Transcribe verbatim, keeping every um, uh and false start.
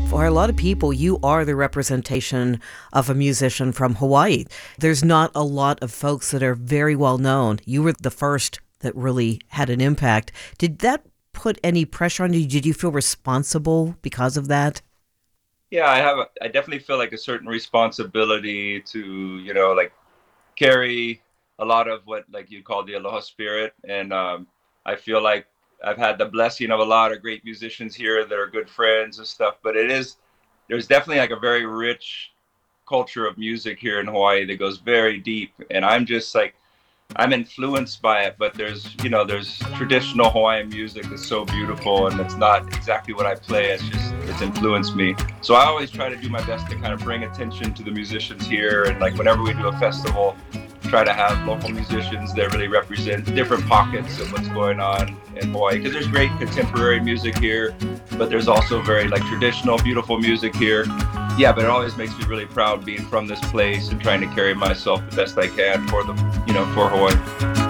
For a lot of people, you are the representation of a musician from Hawaii. There's not a lot of folks that are very well known. You were the first that really had an impact. Did that put any pressure on you? Did you feel responsible because of that? Yeah, I have. A, I definitely feel like a certain responsibility to, you know, like carry a lot of what like you call the aloha spirit, and um, I feel like I've had the blessing of a lot of great musicians here that are good friends and stuff. But it is there's definitely like a very rich culture of music here in Hawaii that goes very deep, and I'm just like I'm influenced by it, but there's, you know, there's traditional Hawaiian music that's so beautiful, and it's not exactly what I play. It's just, it's influenced me. So I always try to do my best to kind of bring attention to the musicians here. And like whenever we do a festival, try to have local musicians that really represent different pockets of what's going on in Hawaii. Because there's great contemporary music here, but there's also very like traditional, beautiful music here. Yeah, but it always makes me really proud being from this place and trying to carry myself the best I can for the, you know, for Hawaii.